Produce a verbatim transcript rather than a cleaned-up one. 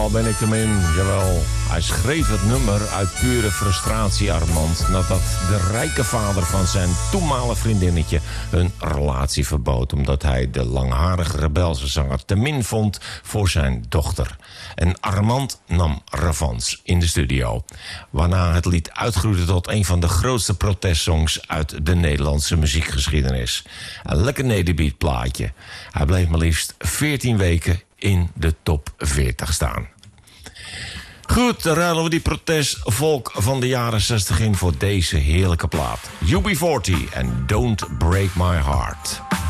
al ben ik hem in, jawel. Hij schreef het nummer uit pure frustratie, Armand, nadat de rijke vader van zijn toenmalige vriendinnetje hun relatie verbood, omdat hij de langharige rebelse zanger te min vond voor zijn dochter. En Armand nam revanche in de studio, waarna het lied uitgroeide tot een van de grootste protestsongs uit de Nederlandse muziekgeschiedenis. Een lekker nederbeat plaatje. Hij bleef maar liefst veertien weken in de top veertig staan. Goed, dan ruilen we die protestvolk van de jaren zestig in voor deze heerlijke plaat. U B forty en Don't Break My Heart.